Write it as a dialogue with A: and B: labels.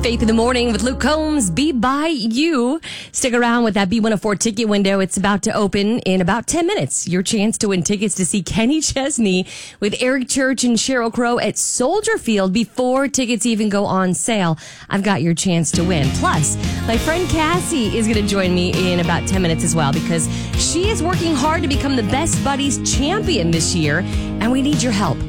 A: Faith in the Morning with Luke Combs. Be by you. Stick around with that B104 ticket window. It's about to open in about 10 minutes. Your chance to win tickets to see Kenny Chesney with Eric Church and Sheryl Crow at Soldier Field before tickets even go on sale. I've got your chance to win. Plus, my friend Cassie is going to join me in about 10 minutes as well because she is working hard to become the Best Buddies champion this year, and we need your help.